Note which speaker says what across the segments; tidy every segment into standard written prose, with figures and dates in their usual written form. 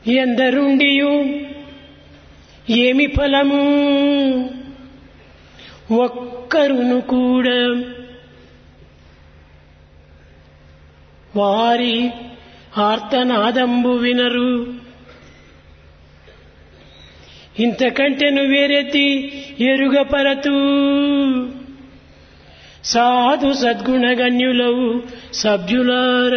Speaker 1: ఎందరుండియు ఏమి ఫలము ఒక్కరును కూడా వారి ఆర్తనాదంబు వినరు. ఇంతకంటెను వేరెత్తి ఎరుగపరతు సాధు సద్గుణగణ్యులవు సభ్యులార.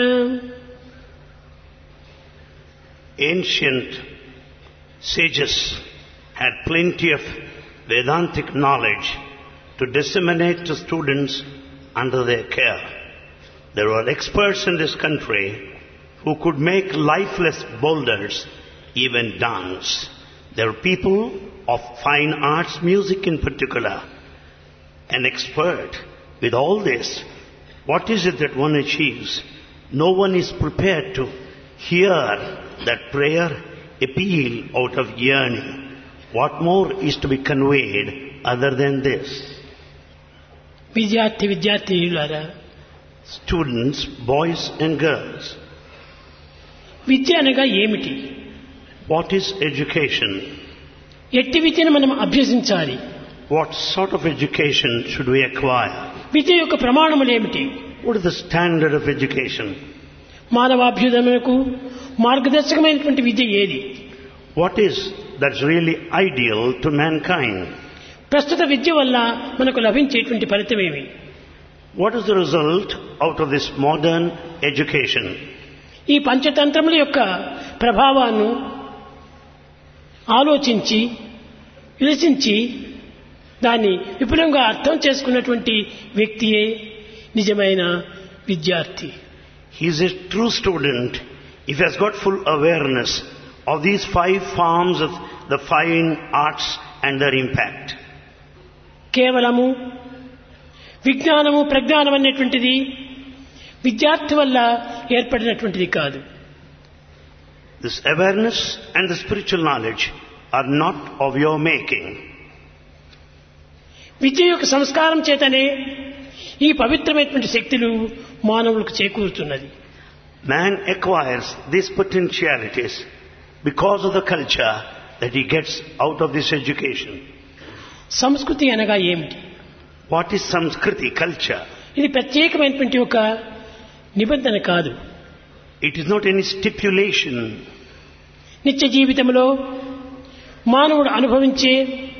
Speaker 2: Ancient sages had plenty of Vedantic knowledge to disseminate to students under their care. There were experts in this country who could make lifeless boulders even dance. There were people of fine arts, music in particular. An expert with all this, what is it that one achieves? No one is prepared to hear that prayer appeal out of yearning. What more is to be conveyed other than this?
Speaker 1: విద్యార్థులారా,
Speaker 2: Students, boys and girls,
Speaker 1: విద్య అనగా ఏమిటి?
Speaker 2: what is education?
Speaker 1: ఎట్టి విద్యను మనం అభ్యసించాలి?
Speaker 2: What sort of education should we acquire?
Speaker 1: విద్య యొక్క ప్రమాణములు ఏమిటి?
Speaker 2: What is the standard of education?
Speaker 1: మానవాభ్యుదయమునకు మార్గదర్శకమైనటువంటి విద్య ఏది?
Speaker 2: What is that's really ideal to mankind?
Speaker 1: ప్రస్తుత విద్య వల్ల మనకు లభించేటువంటి ఫలితమేమి?
Speaker 2: What is the result out of this modern education?
Speaker 1: ఈ పంచతంత్రముల యొక్క ప్రభావాన్ని ఆలోచించి విలసించి దాన్ని విపులంగా అర్థం చేసుకున్నటువంటి వ్యక్తియే నిజమైన విద్యార్థి.
Speaker 2: He is a true student if he has got full awareness of these 5 forms of the fine arts and their impact.
Speaker 1: కేవలము విజ్ఞానము ప్రజ్ఞానం అనేటువంటిది విద్యార్థి వల్ల ఏర్పడినటువంటిది కాదు.
Speaker 2: This awareness and the spiritual knowledge are not of your making.
Speaker 1: విద్య యొక్క సంస్కారం చేతనే ఈ పవిత్రమైనటువంటి శక్తులు మానవులకు చేకూరుతున్నది.
Speaker 2: Man acquires these potentialities because of the culture that he gets out of this education.
Speaker 1: సంస్కృతి అనగా ఏమిటి?
Speaker 2: What is Samskriti, culture?
Speaker 1: ఇది ప్రత్యేకమైనటువంటి ఒక నిబంధన కాదు.
Speaker 2: It is not any stipulation.
Speaker 1: నిత్య జీవితంలో మానవుడు అనుభవించే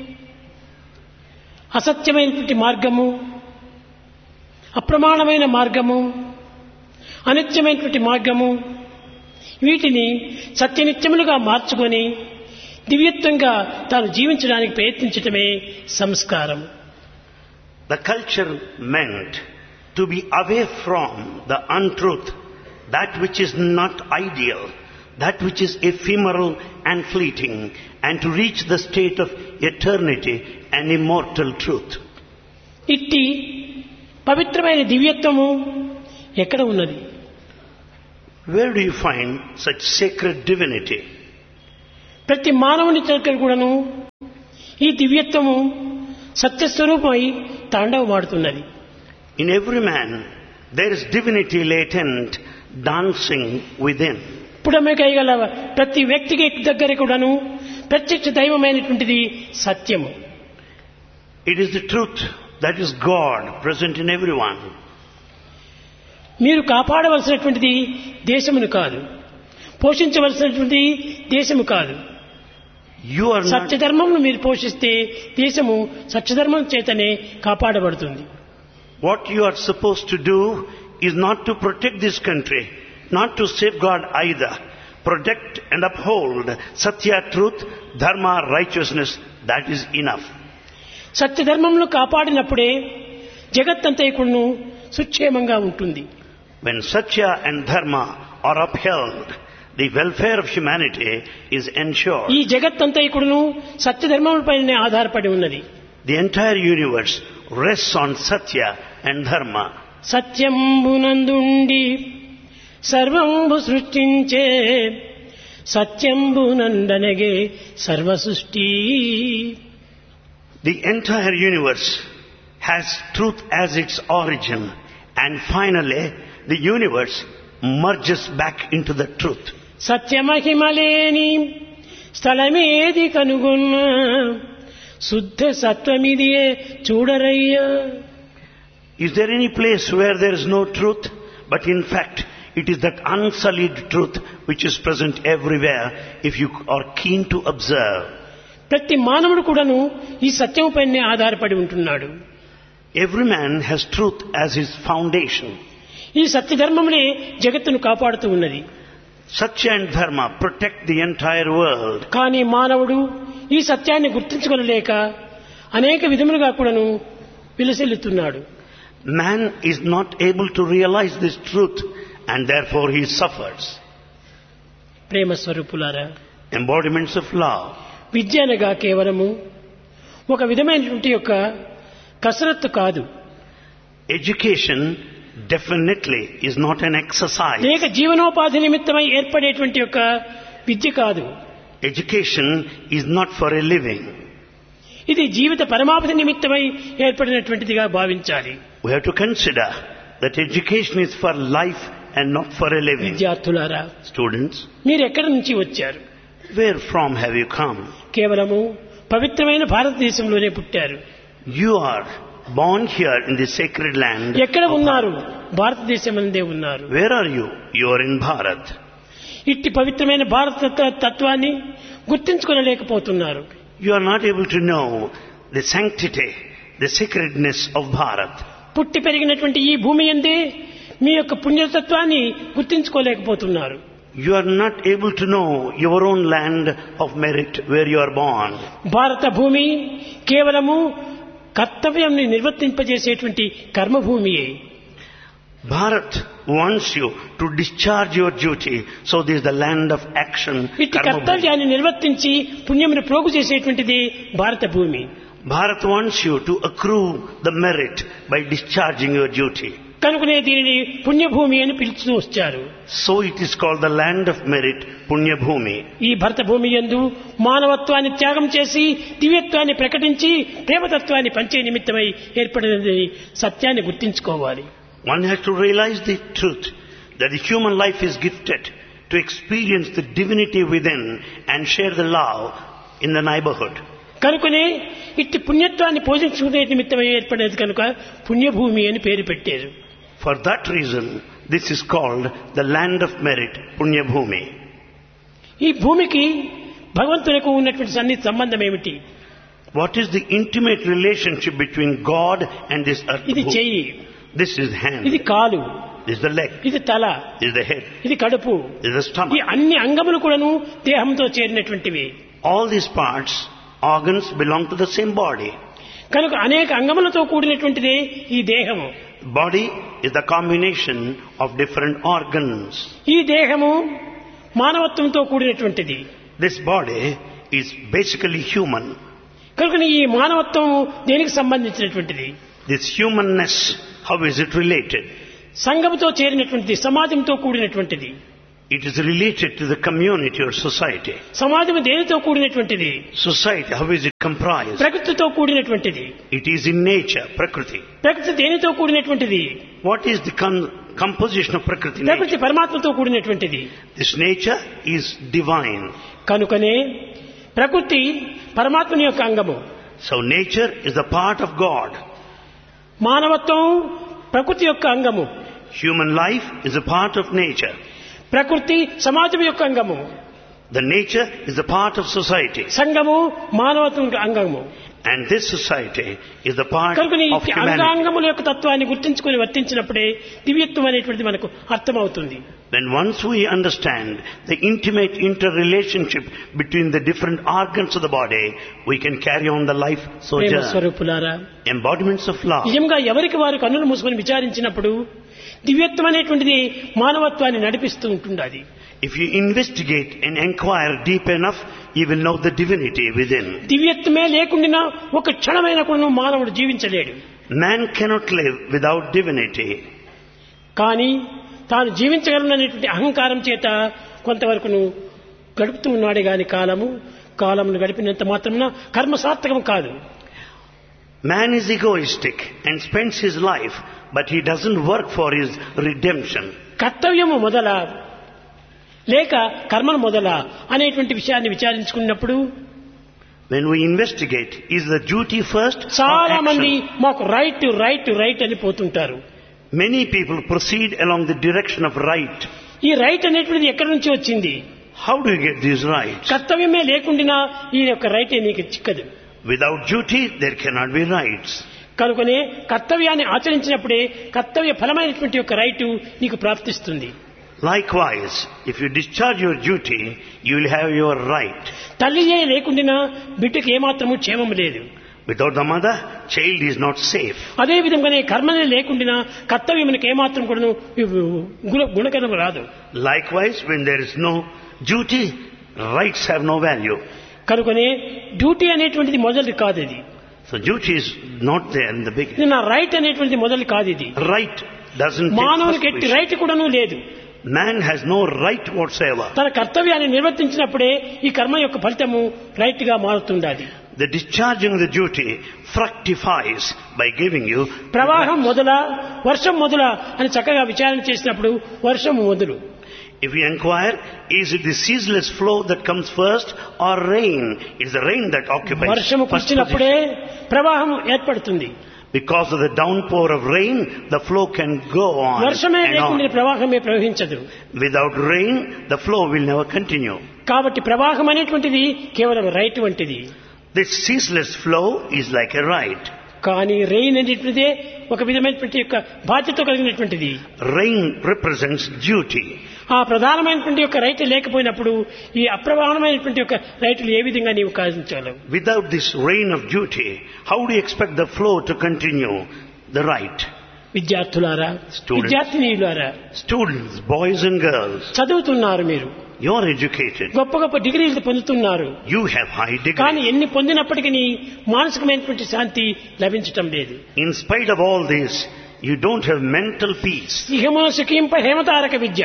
Speaker 1: అసత్యమైనటువంటి మార్గము, అప్రమాణమైన మార్గము, అనిత్యమైనటువంటి మార్గము, వీటిని సత్యనిత్యములుగా మార్చుకొని దివ్యత్వంగా తాను జీవించడానికి ప్రయత్నించటమే సంస్కారం.
Speaker 2: The culture meant to be away from the untruth, that which is not ideal, that which is ephemeral and fleeting, and to reach the state of eternity and immortal truth.
Speaker 1: ఇట్టి పవిత్రమైన దివ్యత్వము ఎక్కడ ఉన్నది?
Speaker 2: Where do you find such sacred divinity?
Speaker 1: ప్రతి మానవుని దగ్గర కూడాను ఈ దివ్యత్వము సత్యస్వరూపమై తాండవమాడుతున్నది.
Speaker 2: In every man there is divinity latent, dancing within.
Speaker 1: పుడమికైగల ప్రతి వ్యక్తికి దగ్గర కూడాను ప్రత్యక్ష దైవమైనటువంటిది సత్యము.
Speaker 2: It is the truth that is God present in everyone.
Speaker 1: మీరు కాపాడవలసినటువంటిది దేశమును కాదు, పోషించవలసినటువంటి దేశము కాదు.
Speaker 2: You are not.
Speaker 1: సత్యధర్మమును మీరు పోషిస్తే దేశము సత్యధర్మం చేతనే కాపాడబడుతుంది.
Speaker 2: What you are supposed to do is not to protect this country, not to safeguard either. Protect and uphold Satya, truth, Dharma, righteousness. That is enough.
Speaker 1: సత్యధర్మమును కాపాడినప్పుడే జగత్తంతైకును సుక్షేమంగా ఉంటుంది.
Speaker 2: When Satya and Dharma are upheld, the welfare of humanity is ensured.
Speaker 1: ఈ జగత్తంతైకును సత్యధర్మములపైనే ఆధారపడి ఉన్నది.
Speaker 2: The entire universe rests on Satya and Dharma.
Speaker 1: సత్యంబునందుండి సర్వంబు సృష్టించే సత్యంబునందనగే సర్వ సృష్టి.
Speaker 2: The entire universe has truth as its origin, and finally the universe merges back into the truth.
Speaker 1: సత్యమహిమలేని స్థలమేది కనుగొన్న శుద్ధ సత్వమిదియే చూడరయ్యా.
Speaker 2: Is there any place where there is no truth? But in fact, it is that unsullied truth which is present everywhere if you are keen to observe.
Speaker 1: ప్రతి మానవుడు కూడాను ఈ సత్యంపైనే ఆధారపడి ఉంటున్నాడు.
Speaker 2: Every man has truth as his foundation.
Speaker 1: ఈ సత్యధర్మమునే జగత్తును కాపాడుతూ ఉన్నది.
Speaker 2: Satya and Dharma protect the entire world.
Speaker 1: కానీ మానవుడు ఈ సత్యాన్ని గుర్తించుకోలేక అనేక విధములుగా కూడాను విలసిల్లుతున్నాడు.
Speaker 2: Man is not able to realize this truth and therefore he suffers.
Speaker 1: ప్రేమ స్వరూపులారా,
Speaker 2: Embodiments of love.
Speaker 1: విద్య అనగా కేవలము ఒక విధమైనటువంటి యొక్క కసరత్తు కాదు.
Speaker 2: Education definitely is not an exercise.
Speaker 1: లేక జీవనోపాధి నిమిత్తమై ఏర్పడేటువంటి యొక్క విద్య కాదు.
Speaker 2: Education is not for a living.
Speaker 1: ఇది జీవిత పరమావధి నిమిత్తమై ఏర్పడినటువంటిదిగా భావించాలి.
Speaker 2: We have to consider that education is for life and not for a living.
Speaker 1: విద్యార్థులారా,
Speaker 2: Students,
Speaker 1: మీరు ఎక్కడి నుంచి వచ్చారు?
Speaker 2: where from have you come?
Speaker 1: కేవలము పవిత్రమైన భారతదేశంలోనే పుట్టారు.
Speaker 2: You are born here in the sacred land.
Speaker 1: ఎక్కడ
Speaker 2: of
Speaker 1: ఉన్నారు?
Speaker 2: Bharat.
Speaker 1: భారతదేశంలోనే ఉన్నారు.
Speaker 2: Where are you? You are in Bharat.
Speaker 1: ఇట్టి పవిత్రమైన భారత తత్వాన్ని గుర్తించుకోలేకపోతున్నారు.
Speaker 2: You are not able to know the sanctity, the sacredness of Bharat.
Speaker 1: పుట్టి పెరిగినటువంటి ఈ భూమి యందే మీ యొక్క పుణ్యతత్వాన్ని గుర్తించుకోలేకపోతున్నారు.
Speaker 2: You are not able to know your own land of merit where you are born.
Speaker 1: భారత భూమి కేవలము కర్తవ్యాన్ని నిర్వర్తింపజేసేటువంటి కర్మభూమియే.
Speaker 2: Bharat wants you to discharge your duty, so this is the land of action.
Speaker 1: ఇట్టి కర్తవ్యాన్ని నిర్వర్తించి పుణ్యమును ప్రోగు చేసేటువంటిది భారత భూమి.
Speaker 2: Bharat wants you to accrue the merit by discharging your duty.
Speaker 1: కనుకనే దీనిని పుణ్యభూమి అని పిలుస్తూ వచ్చారు.
Speaker 2: So it is called the land of merit, Punya Bhumi.
Speaker 1: ఈ భరత భూమి యందు మానవత్వాన్ని త్యాగం చేసి దివ్యత్వాన్ని ప్రకటించి ప్రేమతత్వాన్ని పంచే నిమిత్తమై ఏర్పడినది సత్యాన్ని గుర్తించుకోవాలి.
Speaker 2: One has to realize the truth that the human life is gifted to experience the divinity within and share the love in the neighborhood.
Speaker 1: కనుకనే ఇట్టి పుణ్యత్వాన్ని పోషించుకునే నిమిత్తమై ఏర్పడేది కనుక పుణ్యభూమి అని పేరు పెట్టారు.
Speaker 2: For that reason, this is called the land of merit, Punya Bhumi.
Speaker 1: ఈ భూమికి భగవంతునికి ఉన్నటువంటి సన్నిహిత సంబంధం ఏమిటి?
Speaker 2: What is the intimate relationship between God and this earth?
Speaker 1: ఇది చెయ్యి,
Speaker 2: This is hand.
Speaker 1: ఇది కాలు,
Speaker 2: This is the leg.
Speaker 1: ఇది తల,
Speaker 2: This is the head.
Speaker 1: ఇది కడుపు.
Speaker 2: This is the
Speaker 1: ఈ
Speaker 2: stomach.
Speaker 1: అన్ని అంగములు కూడాను దేహంతో చేరినటువంటివి.
Speaker 2: All these parts, organs belong to the same body.
Speaker 1: కనుక అనేక అంగములతో కూడినటువంటిదే ఈ దేహము.
Speaker 2: Body is the combination of different organs.
Speaker 1: ఈ దేహము మానవత్వంతో కూడినటువంటిది.
Speaker 2: This body is basically human.
Speaker 1: కనుక ఈ మానవత్వం దేనికి సంబంధించినటువంటిది?
Speaker 2: This humanness, how is it related?
Speaker 1: సంఘముతో చేరినటువంటిది, సమాజంతో కూడినటువంటిది.
Speaker 2: It is related to the community or society.
Speaker 1: సమాజం దేనితో కూడినటువంటిది?
Speaker 2: Society, how is it comprised?
Speaker 1: ప్రకృతితో కూడినటువంటిది.
Speaker 2: It is in nature, Prakriti.
Speaker 1: ప్రకృతి దేనితో కూడినటువంటిది?
Speaker 2: What is the composition of Prakriti?
Speaker 1: ప్రకృతి
Speaker 2: Nature?
Speaker 1: పరమాత్మతో కూడినటువంటిది.
Speaker 2: This nature is divine.
Speaker 1: కనుకనే ప్రకృతి పరమాత్మని యొక్క అంగము.
Speaker 2: So nature is the part of God.
Speaker 1: మానవత్వం ప్రకృతి యొక్క అంగము.
Speaker 2: Human life is a part of nature.
Speaker 1: ప్రకృతి సమాజం యొక్క అంగము.
Speaker 2: The nature is a part of society.
Speaker 1: సంఘము మానవత్వం యొక్క అంగము.
Speaker 2: And this society is the part
Speaker 1: కనుక ఈ
Speaker 2: of humanity.
Speaker 1: అంగాంగముల యొక్క తత్వాన్ని గుర్తించుకొని వర్తించినప్పుడే దివ్యత్వం అనేటువంటిది మనకు అర్థమవుతుంది.
Speaker 2: Then once we understand the intimate interrelationship between the different organs of the body, we can carry on the life
Speaker 1: Prema
Speaker 2: sojourn.
Speaker 1: స్వరూపులారా,
Speaker 2: Embodiments of love.
Speaker 1: నిజంగా ఎవరికి వారు కన్నులు మూసుకొని విచారించినప్పుడు దివ్యత్వం అనేటువంటిది మానవత్వాన్ని నడిపిస్తూ ఉంటుండాలి.
Speaker 2: If you investigate and inquire deep enough, you will know the divinity within.
Speaker 1: దివ్యత్వమే లేకుండా ఒక క్షణమైన కూడా మానవుడు జీవించలేడు.
Speaker 2: Man cannot live without divinity.
Speaker 1: కానీ తాను జీవించగలననేటువంటి అహంకారం చేత కొంతవరకును గడుపుతూ ఉన్నాడే గాని కాలమును గడిపినంత మాత్రమున కర్మ సార్థకం కాదు.
Speaker 2: Man is egoistic and spends his life, but he doesn't work for his redemption.
Speaker 1: కర్తవ్యము మొదల లేక కర్మను మొదల అనేటువంటి విషయాన్ని విచారించుకున్నప్పుడు
Speaker 2: When we investigate, is the duty first or
Speaker 1: చాలా మంది
Speaker 2: action?
Speaker 1: మాకు రైట్ అని పోతుంటారు.
Speaker 2: Many people proceed along the direction of right.
Speaker 1: ఈ రైట్ అనేటువంటిది ఎక్కడి నుంచి వచ్చింది?
Speaker 2: How do you get these rights?
Speaker 1: కర్తవ్యమే లేకుండా ఈ యొక్క రైటే నీకు చిక్కదు.
Speaker 2: Without duty, there cannot be rights.
Speaker 1: కనుకనే కర్తవ్యాన్ని ఆచరించినప్పుడే కర్తవ్య ఫలమైనటువంటి యొక్క రైటు నీకు ప్రాప్తిస్తుంది.
Speaker 2: Likewise, if you discharge your duty, you will have your right.
Speaker 1: తల్లియే లేకుండా బిడ్డకు ఏమాత్రము క్షేమం లేదు.
Speaker 2: Without the mother, child is not safe.
Speaker 1: అదే విధంగానే కర్మనే లేకుండా కర్తవ్యమునకు ఏమాత్రం కూడా గుణకరం రాదు.
Speaker 2: Likewise, when there is no duty, rights have no value.
Speaker 1: కనుకనే డ్యూటీ అనేటువంటిది మొదలు కాదు ఇది.
Speaker 2: So duty is not there in the beginning.
Speaker 1: ఇది నా రైట్ అనేటువంటిది మొదలు కాదు ఇది.
Speaker 2: Right doesn't take
Speaker 1: మానవునికి
Speaker 2: first
Speaker 1: ఎట్టి
Speaker 2: position.
Speaker 1: రైట్ కూడాను లేదు.
Speaker 2: Man has no right whatsoever.
Speaker 1: తన కర్తవ్యాన్ని నిర్వర్తించినప్పుడే ఈ కర్మ యొక్క ఫలితము రైట్ గా మారుతుండాలి.
Speaker 2: The discharging of the duty fructifies by giving you
Speaker 1: ప్రవాహం మొదల వర్షం మొదల అని చక్కగా విచారణ చేసినప్పుడు వర్షం మొదలు.
Speaker 2: If you inquire, is it the ceaseless flow that comes first or rain? It's the rain that occupies
Speaker 1: వర్షము
Speaker 2: first
Speaker 1: కురిచినప్పుడే
Speaker 2: position.
Speaker 1: ప్రవాహం ఏర్పడుతుంది.
Speaker 2: Because of the downpour of rain, the flow can go on
Speaker 1: వర్షమే
Speaker 2: and
Speaker 1: లేకుండా
Speaker 2: on.
Speaker 1: ప్రవాహమే ప్రవహించదు.
Speaker 2: Without rain, the flow will never continue.
Speaker 1: కాబట్టి ప్రవాహం అనేటువంటిది కేవలం రైట్ వంటిది.
Speaker 2: This ceaseless flow is like a right.
Speaker 1: కానీ రెయిన్ అనేటువంటిదే ఒక విధమైనటువంటి యొక్క బాధ్యత కలిగినటువంటిది.
Speaker 2: Rain represents duty.
Speaker 1: ఆ ప్రధానమైనటువంటి యొక్క రైట్ లేకపోయినప్పుడు ఈ అప్రధానమైనటువంటి యొక్క రైతులు ఏ విధంగా నీవు కాదించగలవు?
Speaker 2: Without this rain of duty, how do you expect the flow to continue? The right.
Speaker 1: విద్యార్థులారా, విద్యార్థినీయులారా,
Speaker 2: Students, boys and girls,
Speaker 1: చదువుతున్నారు మీరు,
Speaker 2: you are educated.
Speaker 1: గొప్ప గొప్ప డిగ్రీలు పొందుతున్నారు.
Speaker 2: You have high
Speaker 1: కానీ
Speaker 2: degree.
Speaker 1: ఎన్ని పొందినప్పటికీ మానసికమైనటువంటి శాంతి లభించటం లేదు.
Speaker 2: In spite of all this, you don't have mental peace.
Speaker 1: ఇహమున సుఖింప హేమతారక Vidya,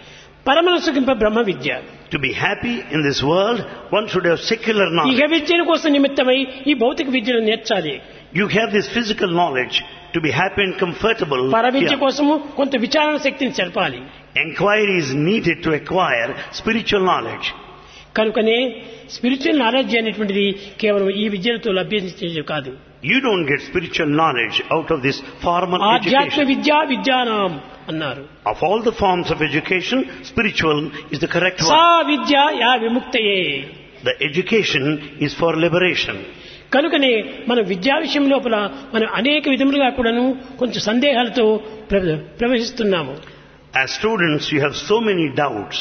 Speaker 1: పరమన సుఖింప Brahma Vidya.
Speaker 2: To be happy in this world, one should have secular
Speaker 1: ఇహ
Speaker 2: knowledge.
Speaker 1: విద్యను కోసం నిమిత్తమై ఈ భౌతిక విద్యను నేర్చాలి.
Speaker 2: You have this physical knowledge to be happy and comfortable.
Speaker 1: పర విద్య
Speaker 2: here.
Speaker 1: కోసము కొంత విచారణ శక్తిని జరపాలి.
Speaker 2: Enquiry is needed to acquire spiritual knowledge.
Speaker 1: కనుకనే స్పిరిచువల్ నాలెడ్జ్ అనేటువంటిది కేవలం ఈ విద్యలతో లభ్యించేది కాదు.
Speaker 2: You don't get spiritual knowledge out of this formal
Speaker 1: ఆధ్యాత్మ
Speaker 2: education.
Speaker 1: విద్యానాం అన్నారు.
Speaker 2: Of all the forms of education, spiritual is the correct
Speaker 1: saw
Speaker 2: one.
Speaker 1: Vidya yeah విముక్తయే.
Speaker 2: The education is for liberation.
Speaker 1: కనుకనే మన విద్యా విషయం లోపల మనం అనేక విధములుగా కూడాను కొంచెం సందేహాలతో ప్రవహిస్తున్నాము.
Speaker 2: As students, you have so many doubts.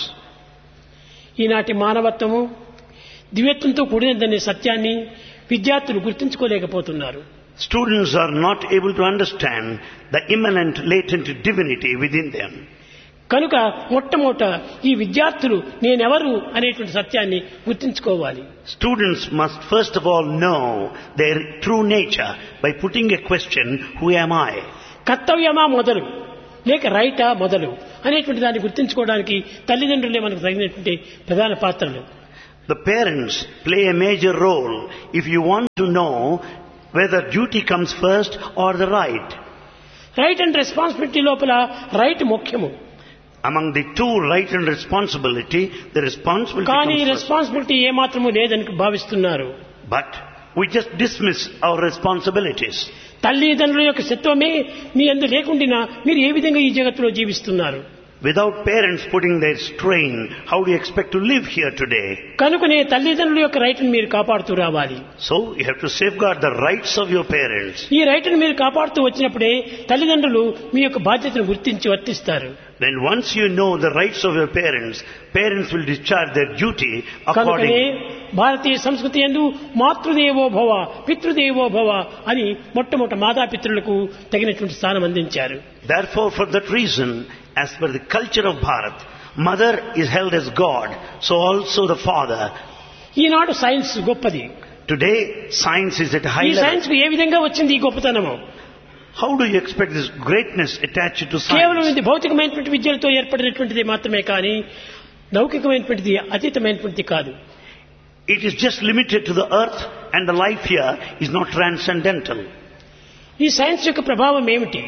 Speaker 1: ఈనాటి మానవత్వము దివ్యత్వంతో కూడినదనే సత్యాన్ని విద్యార్థులు గుర్తించుకోలేకపోతున్నారు.
Speaker 2: Students are not able to understand the immanent, latent divinity within them.
Speaker 1: కనుక మొట్టమొదట ఈ విద్యార్థులు నేనెవరు అనేటువంటి సత్యాన్ని గుర్తించుకోవాలి.
Speaker 2: Students must first of all know their true nature by putting a question, who am I?
Speaker 1: కర్తవ్యమా మొదలు లేక రైటా మొదలు అనేటువంటి దాన్ని గుర్తించుకోవడానికి తల్లిదండ్రులే మనకు తగినటువంటి ప్రధాన పాత్రలు.
Speaker 2: The parents play a major role if you want to know whether duty comes first or the right.
Speaker 1: Right and responsibility లోపల రైట్ ముఖ్యము.
Speaker 2: Among the two, right and responsibility, the responsibility
Speaker 1: కానీ
Speaker 2: comes first.
Speaker 1: రెస్పాన్సిబిలిటీ ఏమాత్రము లేదని భావిస్తున్నారు.
Speaker 2: But we just dismiss our responsibilities.
Speaker 1: తల్లిదండ్రుల యొక్క సత్వమే మీ అందు లేకుండా మీరు ఏ విధంగా ఈ జగత్తులో జీవిస్తున్నారు?
Speaker 2: Without parents putting their strain, how do you expect to live here today?
Speaker 1: కనుకనే తల్లిదండ్రుల యొక్క రైట్ను మీరు కాపాడుతూ రావాలి.
Speaker 2: So you have to safeguard the rights of your parents.
Speaker 1: ఈ రైట్ను మీరు కాపాడుతూ వచ్చినప్పుడే తల్లిదండ్రులు మీ యొక్క బాధ్యతను గుర్తించి వర్తిస్తారు.
Speaker 2: Then once you know the rights of your parents, parents will discharge their duty
Speaker 1: కనుకనే
Speaker 2: accordingly.
Speaker 1: భారతీయ సంస్కృతి యందు మాతృదేవో భవ పితృదేవో భవ అని మొట్టమొదటి మాతాపితృలకు తగినటువంటి స్థానం అందించారు.
Speaker 2: Therefore, for that reason, as per the culture of Bharat, mother is held as God, so also the father.
Speaker 1: Eenadu science గొప్పది.
Speaker 2: Today, science is at a high
Speaker 1: ఈ
Speaker 2: level.
Speaker 1: సైన్స్ కు ఏ విధంగా వచ్చింది ఈ గొప్పతనము?
Speaker 2: How do you expect this greatness attached to
Speaker 1: కేవలం
Speaker 2: science?
Speaker 1: ఇది భౌతికమైనటువంటి విద్యలతో ఏర్పడినటువంటిది మాత్రమే కానీ లౌకికమైనటువంటిది అతీతమైనటువంటిది కాదు.
Speaker 2: It is just limited to the earth, and the life here is not transcendental.
Speaker 1: ఈ సైన్స్ యొక్క ప్రభావం ఏమిటి?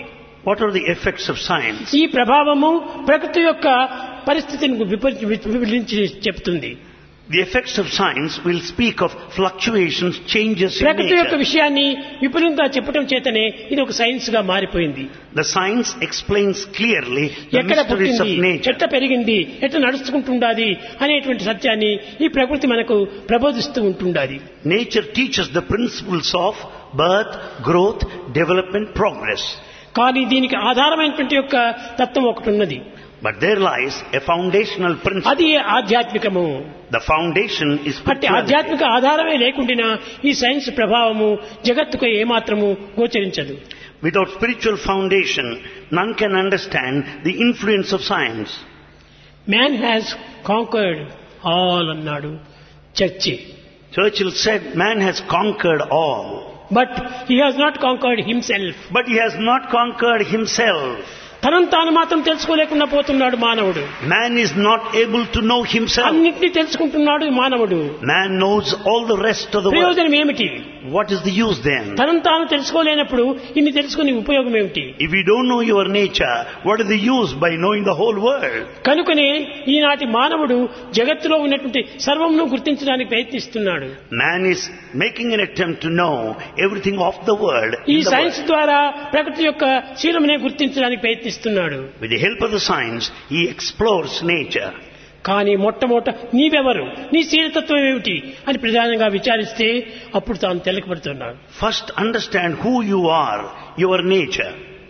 Speaker 2: What are the effects of science?
Speaker 1: ఈ ప్రభావము ప్రకృతి యొక్క పరిస్థితిని వివరించి చెప్తుంది.
Speaker 2: The effects of science will speak of fluctuations, changes in
Speaker 1: ప్రకృతి యొక్క
Speaker 2: nature.
Speaker 1: విషయాన్ని విపులంగా చెప్పడం చేతనే ఇది ఒక సైన్స్ గా మారిపోయింది.
Speaker 2: The science explains clearly the
Speaker 1: ఎక్కడ
Speaker 2: mysteries of
Speaker 1: పుట్టింది,
Speaker 2: nature.
Speaker 1: ఎట్లా పెరిగింది, ఎట్లా నడుచుకుంటుండాది అనేటువంటి సత్యాన్ని ఈ ప్రకృతి మనకు ప్రబోధిస్తూ ఉంటుండాది.
Speaker 2: Nature teaches the principles of birth, growth, development, progress.
Speaker 1: కానీ దీనికి ఆధారమైనటువంటి యొక్క తత్వం ఒకటి ఉన్నది.
Speaker 2: But there lies a foundational principle.
Speaker 1: అది ఆధ్యాత్మికము.
Speaker 2: The foundation is
Speaker 1: అంటే
Speaker 2: spirituality.
Speaker 1: ఆధ్యాత్మిక ఆధారమే లేకుండా ఈ సైన్స్ ప్రభావము జగత్తుకు ఏమాత్రము గోచరించదు.
Speaker 2: Without spiritual foundation, none can understand the influence of science.
Speaker 1: Man has conquered all అన్నాడు church.
Speaker 2: Churchill said, man has conquered all.
Speaker 1: But he has not conquered himself.
Speaker 2: But he has not conquered himself.
Speaker 1: తనను తాను మాత్రం తెలుసుకోలేకుండా పోతున్నాడు మానవుడు.
Speaker 2: Man is not able to know himself.
Speaker 1: అన్నింటినీ తెలుసుకుంటున్నాడు మానవుడు.
Speaker 2: Man knows all the rest of the world.
Speaker 1: ప్రయోజనం ఏమిటి?
Speaker 2: What is the use then?
Speaker 1: తనను తాను తెలుసుకోలేనప్పుడు ఇన్ని తెలుసుకునే ఉపయోగం ఏమిటి?
Speaker 2: If you don't know your nature, what is the use by knowing the whole world?
Speaker 1: కనుకనే ఈనాటి మానవుడు జగత్తులో ఉన్నటువంటి సర్వమును గుర్తించడానికి ప్రయత్నిస్తున్నాడు.
Speaker 2: Man is making an attempt to know everything of the world.
Speaker 1: ఈ
Speaker 2: in the
Speaker 1: సైన్స్
Speaker 2: world.
Speaker 1: ద్వారా ప్రకృతి యొక్క శీలమునే గుర్తించడానికి ప్రయత్నిస్తున్నాడు.
Speaker 2: With the help of the science, he explores nature.
Speaker 1: కానీ మొట్టమొదట నీవెవరు, నీ శీలతత్వం ఏమిటి అని ప్రధానంగా విచారిస్తే అప్పుడు తాను తెలకబడుతున్నాడు.
Speaker 2: First understand who you are, your nature.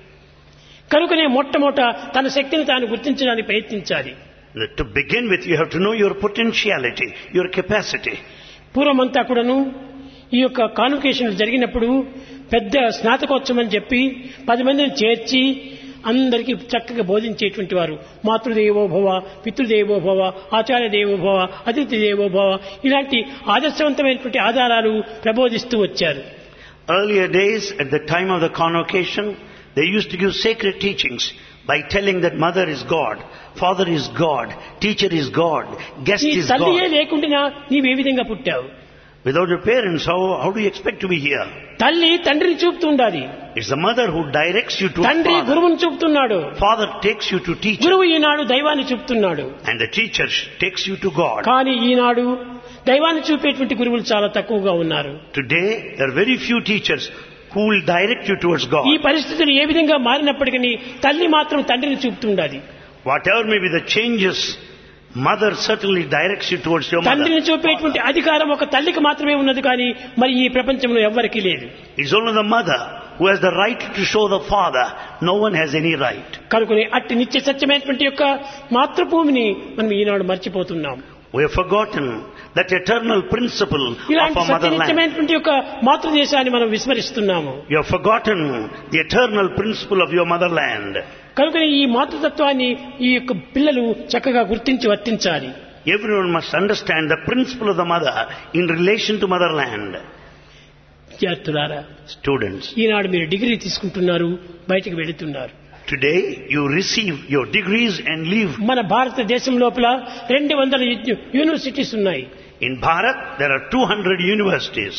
Speaker 1: కనుకనే మొట్టమొదట తన శక్తిని తాను గుర్తించడానికి ప్రయత్నించాలి.
Speaker 2: To begin with, you have to know your potentiality, your capacity.
Speaker 1: పూర్వమంతా కూడాను ఈ యొక్క కాన్వకేషన్ జరిగినప్పుడు పెద్ద స్నాతకోత్సవం అని చెప్పి 10 మందిని చేర్చి అందరికీ చక్కగా బోధించేటువంటి వారు. మాతృదేవో భవ, పితృదేవో భవ, ఆచార్య దేవో భవ, అతిథి దేవో భవ, ఇలాంటి ఆదర్శవంతమైనటువంటి ఆధారాలు ప్రబోధిస్తూ వచ్చారు.
Speaker 2: Earlier days, at the time of the convocation, they used to give sacred teachings by telling that mother is God, father is God, teacher is God, guest
Speaker 1: నీ
Speaker 2: is
Speaker 1: తల్లియే
Speaker 2: God.
Speaker 1: లేకుండా నీవే విధంగా పుట్టావు?
Speaker 2: Without your parents, how do you expect to be here?
Speaker 1: తల్లి తండ్రిని చూపుతుండాలి.
Speaker 2: It's the mother who directs you to a
Speaker 1: తండ్రి
Speaker 2: father.
Speaker 1: గురువుని చూపుతున్నాడు.
Speaker 2: Father takes you to teacher.
Speaker 1: గురువు ఈనాడు దైవాన్ని చూపుతున్నాడు.
Speaker 2: And the teacher takes you to God.
Speaker 1: కానీ ఈనాడు దైవాన్ని చూపేటువంటి గురువులు చాలా తక్కువగా ఉన్నారు.
Speaker 2: Today, there are very few teachers who will direct you towards God.
Speaker 1: ఈ పరిస్థితులు ఏ విధంగా మారినప్పటికీ తల్లి మాత్రం తండ్రిని చూపుతుండాలి.
Speaker 2: Whatever may be the changes, mother certainly directs you towards your mother.
Speaker 1: తండ్రిని చూపేటువంటి అధికారం ఒక తల్లికి మాత్రమే ఉన్నది, కానీ మరి ఈ ప్రపంచంలో ఎవ్వరికీ లేదు.
Speaker 2: It's only the mother who has the right to show the father. No one has any right.
Speaker 1: కనుకనే అట్టి నిత్య సత్యమైనటువంటి యొక్క మాతృభూమిని మనం ఈనాడు మర్చిపోతున్నాం.
Speaker 2: We have forgotten that eternal principle of
Speaker 1: ఇలాంటి
Speaker 2: our motherland.
Speaker 1: సత్యనిత్యమైనటువంటి యొక్క మాతృదేశాన్ని మనం విస్మరిస్తున్నాము.
Speaker 2: You have forgotten the eternal principle of your motherland.
Speaker 1: కనుకనే ఈ మాతృతత్వాన్ని ఈ యొక్క పిల్లలు చక్కగా గుర్తించి వర్తించాలి.
Speaker 2: Everyone must understand the principle of the mother in relation to motherland.
Speaker 1: విద్యార్థులారా,
Speaker 2: Students,
Speaker 1: ఈనాడు మీరు డిగ్రీ తీసుకుంటున్నారు, బయటికి వెళుతున్నారు.
Speaker 2: today you receive your degrees and leave.
Speaker 1: మన భారతదేశం లోపల 200 యూనివర్సిటీస్ ఉన్నాయి.
Speaker 2: In Bharat, there are 200 universities.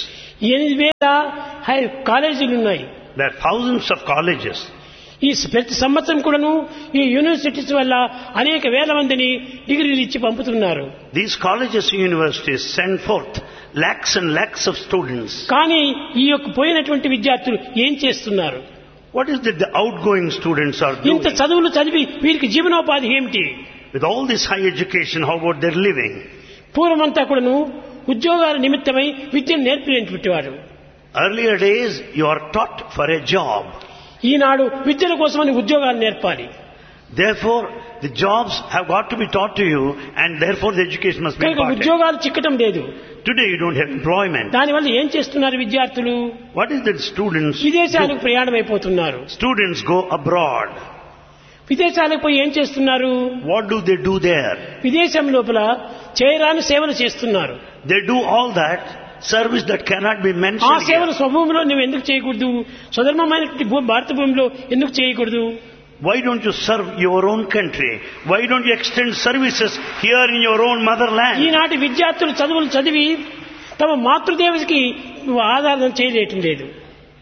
Speaker 1: 8,000 కాలేజీలు ఉన్నాయి.
Speaker 2: There are thousands of colleges.
Speaker 1: ఈ ప్రతి సంవత్సరం కూడాను ఈ యూనివర్సిటీస్ వల్ల అనేక వేల మందిని డిగ్రీలు ఇచ్చి పంపుతున్నారు.
Speaker 2: These colleges and universities send forth lakhs and lakhs of students.
Speaker 1: కానీ ఈ యొక్క పోయినటువంటి విద్యార్థులు ఏం చేస్తున్నారు?
Speaker 2: What is it the outgoing students are doing?
Speaker 1: ఇంత చదువులు చదివి వీరికి జీవనోపాధి ఏమిటి?
Speaker 2: With all this high education, how about their living?
Speaker 1: పూర్వమంతా కూడాను ఉద్యోగాల నిమిత్తమై విద్యను నేర్పినటువంటి వారు.
Speaker 2: Earlier days, you are taught for a job.
Speaker 1: ఈనాడు విద్యల కోసమని ఉద్యోగాలు నేర్పాలి.
Speaker 2: Therefore, the jobs have got to be taught to you, and therefore the education must be
Speaker 1: కనుక
Speaker 2: imparted.
Speaker 1: ఉద్యోగాలు చిక్కటం లేదు.
Speaker 2: Today you don't have employment.
Speaker 1: దానివల్ల ఏం చేస్తున్నారు విద్యార్థులు?
Speaker 2: What is that students
Speaker 1: విదేశాలకు
Speaker 2: do?
Speaker 1: ప్రయాణం అయిపోతున్నారు.
Speaker 2: Students go abroad.
Speaker 1: విదేశాలకు పోయి ఏం చేస్తున్నారు?
Speaker 2: What do they do there?
Speaker 1: విదేశం లోపల చేయరాని సేవలు చేస్తున్నారు.
Speaker 2: They do all that service that cannot be
Speaker 1: ఆ
Speaker 2: mentioned
Speaker 1: సేవలు
Speaker 2: here.
Speaker 1: స్వభూమిలో నువ్వు ఎందుకు చేయకూడదు? స్వధర్మమైనటువంటి భారత భూమిలో ఎందుకు చేయకూడదు?
Speaker 2: Why don't you serve your own country? Why don't you extend services here in your own motherland?
Speaker 1: ఈనాటి విద్యార్థులు చదువులు చదివి తమ మాతృదేవతకి ఆరాధన చేయలేటం లేదు.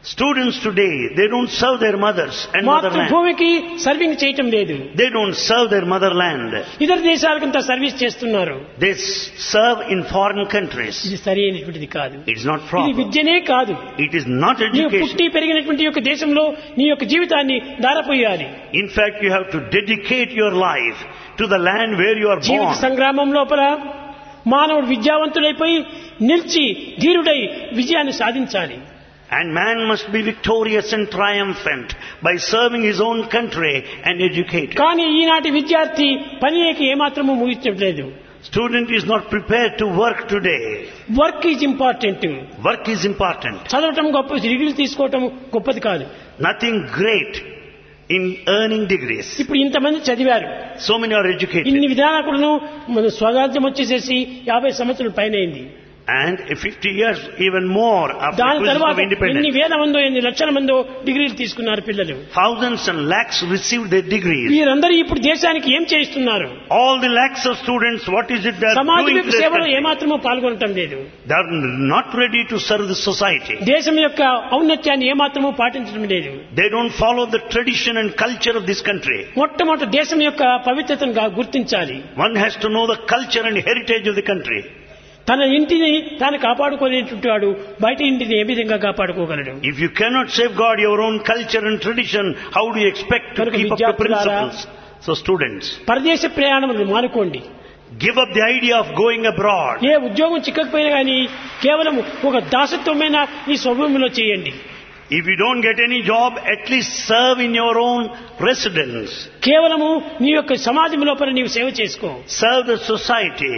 Speaker 2: Students today, they don't serve their mothers and motherland.
Speaker 1: మాతృభూమికి serving చేయటం లేదు.
Speaker 2: They don't serve their motherland.
Speaker 1: ఇతర దేశాలకంతా సర్వీస్ చేస్తున్నారు.
Speaker 2: They serve in foreign countries.
Speaker 1: ఇది సరైనటువంటిది కాదు.
Speaker 2: It's not
Speaker 1: ఇది
Speaker 2: proper.
Speaker 1: విద్యనే కాదు.
Speaker 2: It is not
Speaker 1: నీవు
Speaker 2: education.
Speaker 1: పుట్టి పెరిగినటువంటి యొక్క దేశంలో నీ యొక్క జీవితాన్ని ధారపోయాలి.
Speaker 2: In fact, you have to dedicate your life to the land where you are
Speaker 1: Jeevitha
Speaker 2: born.
Speaker 1: సంగ్రామం లోపల మానవుడు విద్యావంతుడైపోయి నిలిచి ధీరుడై విజయాన్ని సాధించాలి.
Speaker 2: And man must be victorious and triumphant by serving his own country and educated.
Speaker 1: కానీ ఈనాటి విద్యార్థి పనికి ఏమాత్రము ముగించట్లేదు.
Speaker 2: Student is not prepared to work today.
Speaker 1: Work is important.
Speaker 2: Work is important.
Speaker 1: చదవటం గొప్ప, డిగ్రీలు తీసుకోవటం గొప్పది కాదు.
Speaker 2: Nothing great in earning degrees.
Speaker 1: ఇప్పుడు ఇంతమంది చదివారు,
Speaker 2: So many are educated.
Speaker 1: ఇన్ని విధానకులను మన స్వరాజ్యం వచ్చేసేసి 50 సంవత్సరాల పైన అయింది.
Speaker 2: And 50 years even more after
Speaker 1: దాని
Speaker 2: acquisition
Speaker 1: తర్వాత
Speaker 2: of
Speaker 1: ఎన్ని
Speaker 2: independence.
Speaker 1: వేల మందో ఎన్ని లక్షల మందో డిగ్రీలు తీసుకున్నారు పిల్లలు.
Speaker 2: Thousands and lakhs received their degrees.
Speaker 1: వీరందరూ ఇప్పుడు దేశానికి ఏం చేయిస్తున్నారు?
Speaker 2: All the lakhs of students, what is it they are
Speaker 1: సమాజ
Speaker 2: doing to their
Speaker 1: సేవలో
Speaker 2: country?
Speaker 1: ఏమాత్రమూ పాల్గొనటం లేదు.
Speaker 2: They are not ready to serve the society.
Speaker 1: దేశం యొక్క ఔన్నత్యాన్ని ఏమాత్రమూ పాటించడం లేదు.
Speaker 2: They don't follow the tradition and culture of this country.
Speaker 1: మొట్టమొదటి దేశం యొక్క పవిత్రతను గుర్తించాలి.
Speaker 2: One has to know the culture and heritage of the country.
Speaker 1: తన ఇంటిని తాను కాపాడుకోలేటువంటి వాడు బయట ఇంటిని ఏ విధంగా కాపాడుకోగలడు?
Speaker 2: If you cannot safeguard your own culture and tradition, how do you expect to keep up the principles? So students,
Speaker 1: పరదేశ ప్రయాణములు మానుకోండి.
Speaker 2: give up the idea of going abroad.
Speaker 1: ఏ ఉద్యోగం చిక్కకపోయినా కానీ కేవలం ఒక దాసత్వమైన ఈ స్వభూమిలో చేయండి.
Speaker 2: If you don't get any job, at least serve in your own residence.
Speaker 1: కేవలము నీ యొక్క సమాజం లోపల నీవు సేవ చేసుకో.
Speaker 2: Serve the society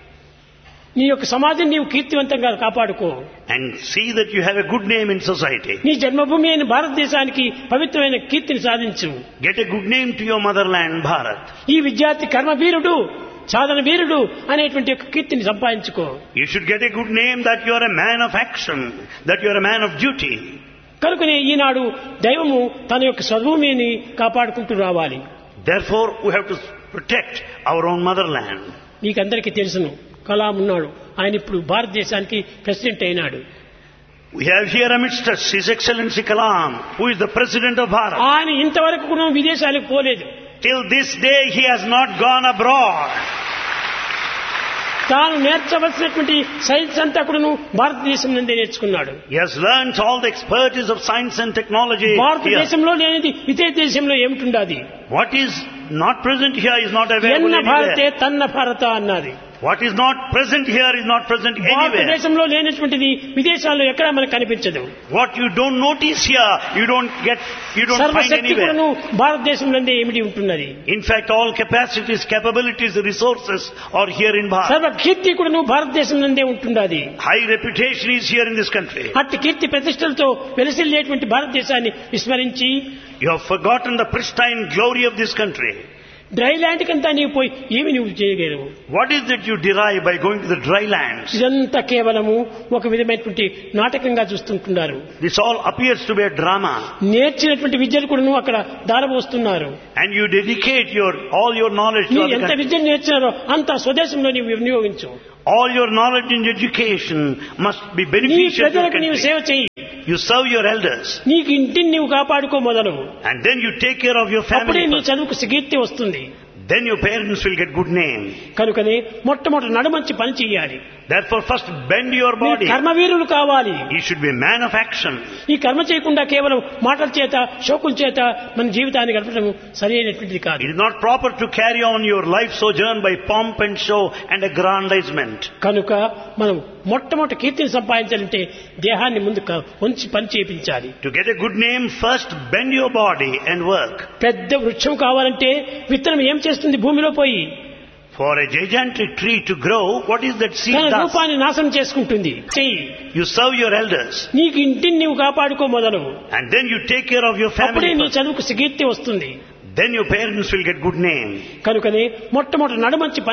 Speaker 1: నీ యొక్క సమాజం నీవు కీర్తివంతంగా కాపాడుకో.
Speaker 2: and see that you have a good name in society.
Speaker 1: నీ జన్మభూమి అయిన భారతదేశానికి పవిత్రమైన కీర్తిని సాధించు.
Speaker 2: Get a good name to your motherland, Bharat.
Speaker 1: ఈ విద్యార్థి కర్మవీరుడు, సాధన వీరుడు అనేటువంటి యొక్క కీర్తిని సంపాదించుకో.
Speaker 2: You should get a good name that you are a man of action, that you are a man of duty.
Speaker 1: కనుకనే ఈనాడు దైవము తన యొక్క స్వభూమిని కాపాడుకుంటూ రావాలి.
Speaker 2: Therefore, we have to protect our own motherland.
Speaker 1: నీకందరికీ తెలుసును, కలాం ఉన్నాడు, ఆయన ఇప్పుడు భారతదేశానికి ప్రెసిడెంట్ అయినాడు.
Speaker 2: We have here amidst us His Excellency Kalam, who is the President of Bharat.
Speaker 1: ఆయన ఇంతవరకు కూడా విదేశాలకు పోలేదు.
Speaker 2: Till this day, he has not gone abroad.
Speaker 1: తాను నేర్చవలసినటువంటి సైన్స్ అంతా కూడాను భారతదేశం నుండి నేర్చుకున్నాడు.
Speaker 2: He has learnt all the expertise of science and technology here.
Speaker 1: భారతదేశంలో లేనిది ఇతర దేశంలో ఏమిటుండాది?
Speaker 2: What is not present here is not available
Speaker 1: ఎన్న భారతే
Speaker 2: anywhere.
Speaker 1: తన్న భారత అన్నది.
Speaker 2: What is not present here is not present anywhere.
Speaker 1: భారతదేశంలో లేనటువంటిది విదేశాల్లో ఎక్కడా మనకు కనిపించదు.
Speaker 2: What you don't notice here, you don't find
Speaker 1: సర్వశక్తి
Speaker 2: anywhere.
Speaker 1: కూడాను భారతదేశంలోనే ఏమిటి ఉంటున్నది.
Speaker 2: In fact, all capacities, capabilities, resources are here in Bharat.
Speaker 1: సర్వ కీర్తి కూడాను భారతదేశంలోనే ఉంటున్నది.
Speaker 2: High reputation is here in this country.
Speaker 1: అట్టి కీర్తి ప్రతిష్టలతో వెలసిల్లేటువంటి భారతదేశాన్ని విస్మరించి
Speaker 2: You have forgotten the pristine glory of this country.
Speaker 1: Dry land కంతా నీవు పోయి ఏమి నువ్వు చేయగలవు?
Speaker 2: What is that you derive by going to the dry lands?
Speaker 1: ఇదంతా కేవలము ఒక విధమైనటువంటి నాటకంగా చూస్తుంటున్నారు.
Speaker 2: This all appears to be a drama.
Speaker 1: నేర్చినటువంటి విద్యలు కూడా నువ్వు అక్కడ దారబోస్తున్నారు.
Speaker 2: And you dedicate all your knowledge to
Speaker 1: నీ
Speaker 2: other
Speaker 1: ఎంత
Speaker 2: countries.
Speaker 1: విద్యను నేర్చినారో అంత స్వదేశంలో నీవు వినియోగించు.
Speaker 2: All your knowledge and education must be
Speaker 1: నీ
Speaker 2: beneficial to your
Speaker 1: ప్రజలకు నీవు
Speaker 2: country.
Speaker 1: సేవ చేయి.
Speaker 2: You serve your elders.
Speaker 1: నీకు ఇంటిని నీవు కాపాడుకో మొదలు.
Speaker 2: And then you take care of your
Speaker 1: అప్పుడే
Speaker 2: family
Speaker 1: నీ
Speaker 2: first.
Speaker 1: చదువుకు కీర్తి వస్తుంది.
Speaker 2: Then your parents will get good name.
Speaker 1: కనుకనే మొట్టమొదటి నడుమంచి పని చెయ్యాలి.
Speaker 2: Therefore, first bend your
Speaker 1: మీరు
Speaker 2: body.
Speaker 1: కర్మవీరులు కావాలి.
Speaker 2: You should be a man of action.
Speaker 1: ఈ కర్మ చేయకుండా కేవలం మాటల చేత షోకుల చేత మన జీవితాన్ని గడపడం సరైనటువంటిది కాదు.
Speaker 2: It is not proper to carry on your life sojourn by pomp and show and aggrandizement.
Speaker 1: కనుక మనం మొట్టమొదటి కీర్తిని సంపాదించాలంటే దేహాన్ని ముందు ఉంచి పని చేయించాలి.
Speaker 2: To get a good name, first bend your body and work.
Speaker 1: పెద్ద వృక్షం కావాలంటే విత్తనం ఏం చేస్తుంది? భూమిలో పోయి
Speaker 2: For a gigantic tree to grow, what is that seed
Speaker 1: తన
Speaker 2: does?
Speaker 1: రూపాన్ని నాశనం చేసుకుంటుంది. చెయ్యి.
Speaker 2: You serve your elders.
Speaker 1: నీకు ఇంటిని నీవు కాపాడుకో మొదలు.
Speaker 2: And then you take care of your
Speaker 1: అప్పుడే
Speaker 2: family
Speaker 1: నీ
Speaker 2: first.
Speaker 1: చదువుకు కీర్తి వస్తుంది.
Speaker 2: Then your parents will get good name.
Speaker 1: కనుకనే మొట్టమొదటి నడుమంచి